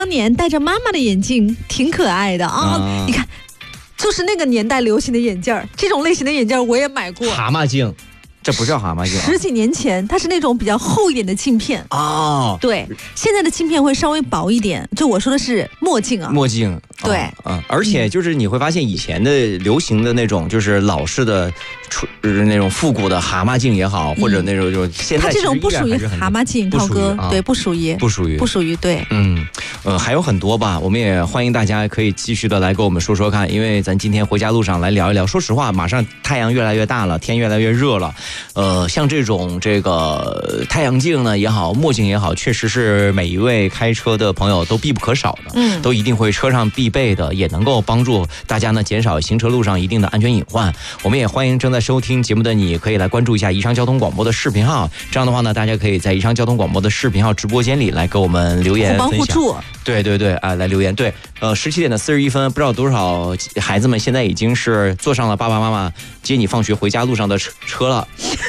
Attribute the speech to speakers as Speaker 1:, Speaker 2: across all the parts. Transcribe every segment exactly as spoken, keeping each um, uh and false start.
Speaker 1: 当年戴着妈妈的眼镜挺可爱的啊、哦！你看，就是那个年代流行的眼镜儿，这种类型的眼镜儿我也买过。
Speaker 2: 蛤蟆镜。这不叫蛤蟆镜、啊，
Speaker 1: 十几年前它是那种比较厚一点的镜片
Speaker 2: 哦。
Speaker 1: 对，现在的镜片会稍微薄一点。就我说的是墨镜啊，
Speaker 2: 墨镜。
Speaker 1: 对，
Speaker 2: 嗯、哦，而且就是你会发现以前的流行的那种就是老式的，就是那种复古的蛤蟆镜也好，或者那种就现在
Speaker 1: 它这种不属于蛤蟆镜，涛哥，
Speaker 2: 啊、
Speaker 1: 对，不属于，
Speaker 2: 不属于，
Speaker 1: 不属于，对，
Speaker 2: 嗯，呃，还有很多吧，我们也欢迎大家可以继续的来跟我们说说看，因为咱今天回家路上来聊一聊。说实话，马上太阳越来越大了，天越来越热了，呃，像这种这个太阳镜呢也好，墨镜也好，确实是每一位开车的朋友都必不可少的，嗯，都一定会车上必备的，也能够帮助大家呢减少行车路上一定的安全隐患。我们也欢迎正在收听节目的你，可以来关注一下宜昌交通广播的视频号，这样的话呢，大家可以在宜昌交通广播的视频号直播间里来给我们留言分享，
Speaker 1: 互帮互助。
Speaker 2: 对对对，啊、呃，来留言。对，呃，十七点的四十一分，不知道多少孩子们现在已经是坐上了爸爸妈妈接你放学回家路上的车车了。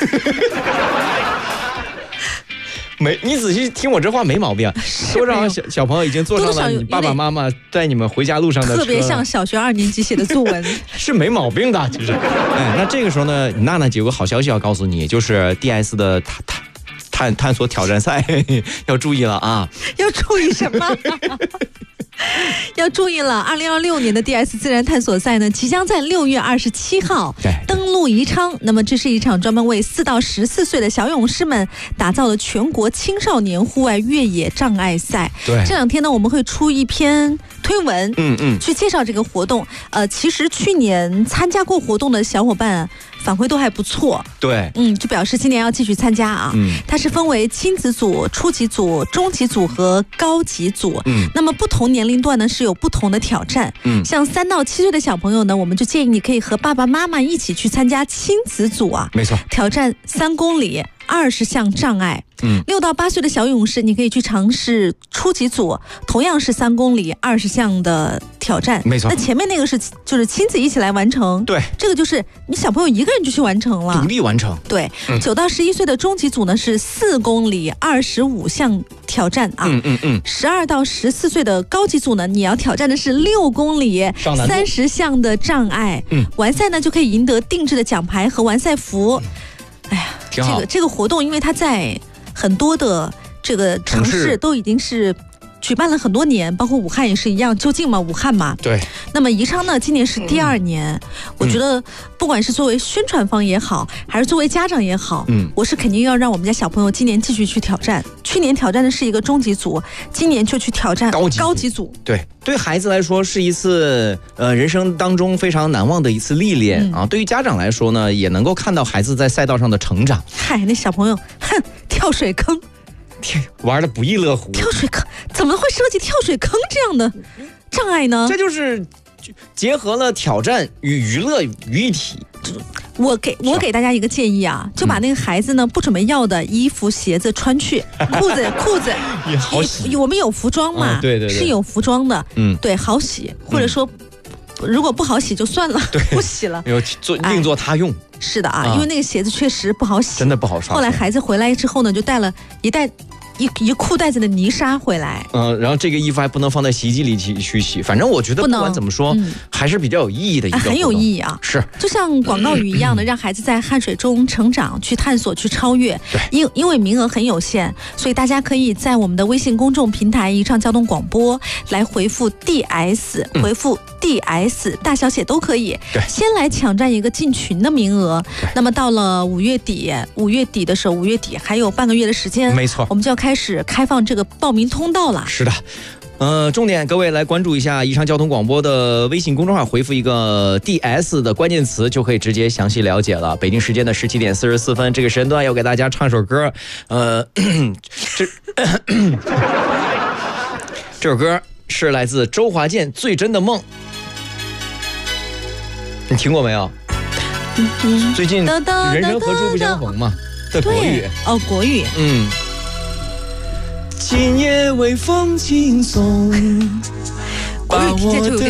Speaker 2: 没，你仔细听我这话没毛病。多少小小朋友已经坐上了你爸爸妈妈带你们回家路上的车，
Speaker 1: 特别像小学二年级写的作文，
Speaker 2: 是没毛病的，其实。哎，那这个时候呢，娜娜有个好消息要告诉你，就是 D S 的探探探探索挑战赛要注意了啊！
Speaker 1: 要注意什么？要注意了，二零二六年的 D S 自然探索赛呢，即将在六月二十七号登陆宜昌。那么，这是一场专门为四到十四岁的小勇士们打造的全国青少年户外越野障碍赛。
Speaker 2: 对，
Speaker 1: 这两天呢，我们会出一篇推文，
Speaker 2: 嗯嗯，
Speaker 1: 去介绍这个活动。呃，其实去年参加过活动的小伙伴反馈都还不错。
Speaker 2: 对，
Speaker 1: 嗯，就表示今年要继续参加啊。嗯，它是分为亲子组、初级组、中级组和高级组。嗯，那么不同年龄段呢是有不同的挑战。嗯，像三到七岁的小朋友呢，我们就建议你可以和爸爸妈妈一起去参加亲子组啊。
Speaker 2: 没错，
Speaker 1: 挑战三公里。二十项障碍，嗯，六到八岁的小勇士，你可以去尝试初级组，同样是三公里二十项的挑战，
Speaker 2: 没错。
Speaker 1: 那前面那个是就是亲子一起来完成，
Speaker 2: 对，
Speaker 1: 这个就是你小朋友一个人就去完成了，
Speaker 2: 独立完成。
Speaker 1: 对，九、嗯、到十一岁的中级组呢是四公里二十五项挑战啊，
Speaker 2: 嗯嗯嗯。
Speaker 1: 十二到十四岁的高级组呢，你要挑战的是六公里三十项的障碍，嗯，完赛呢就可以赢得定制的奖牌和完赛服。嗯哎呀，这个这个活动，因为它在很多的这个城市都已经是举办了很多年，包括武汉也是一样，就近嘛，武汉嘛。
Speaker 2: 对。
Speaker 1: 那么宜昌呢，今年是第二年，嗯、我觉得不管是作为宣传方也好，还是作为家长也好，嗯，我是肯定要让我们家小朋友今年继续去挑战。去年挑战的是一个中级组，今年就去挑战高级高级组。
Speaker 2: 对，对孩子来说是一次呃人生当中非常难忘的一次历练、嗯、啊。对于家长来说呢，也能够看到孩子在赛道上的成长。
Speaker 1: 嗨，那小朋友，哼，跳水坑。
Speaker 2: 玩的不亦乐乎，
Speaker 1: 跳水坑怎么会设计跳水坑这样的障碍呢？
Speaker 2: 这就是结合了挑战与娱乐于一体。
Speaker 1: 我给我给大家一个建议啊，就把那个孩子呢不准备要的衣服、鞋子穿去，裤子裤子
Speaker 2: 也好洗。
Speaker 1: 我们有服装嘛？
Speaker 2: 哦、对对对，
Speaker 1: 是有服装的，嗯，对，好洗，或者说、
Speaker 2: 嗯、
Speaker 1: 如果不好洗就算了，不洗了，
Speaker 2: 有做另做他用。
Speaker 1: 哎是的啊，因为那个鞋子确实不好洗，
Speaker 2: 真的不好刷。
Speaker 1: 后来孩子回来之后呢，就带了一袋一一裤袋子的泥沙回来。
Speaker 2: 嗯、呃，然后这个衣服还不能放在洗衣机里去去洗。反正我觉得不管怎么说，嗯、还是比较有意义的一个、啊，
Speaker 1: 很有意义啊。
Speaker 2: 是，
Speaker 1: 就像广告语一样的，让孩子在汗水中成长，去探索，去超越。
Speaker 2: 对，
Speaker 1: 因因为名额很有限，所以大家可以在我们的微信公众平台宜昌交通广播来回复 D S，、嗯、回复 D S， 大小写都可以。
Speaker 2: 对，
Speaker 1: 先来抢占一个进群的名额。那么到了五月底，五月底的时候，五月底还有半个月的时间，
Speaker 2: 没错，
Speaker 1: 我们就要开始开放这个报名通道了。
Speaker 2: 是的。呃，重点各位来关注一下宜昌交通广播的微信公众号，回复一个 D S 的关键词，就可以直接详细了解了。北京时间的十七点四十四分，这个时间段要给大家唱首歌。呃，这这首歌是来自周华健《最真的梦》，你听过没有？最近人生何处不相逢嘛的国语
Speaker 1: 哦，国语，
Speaker 2: 嗯。今夜微风轻送，
Speaker 1: 国语听起来就有点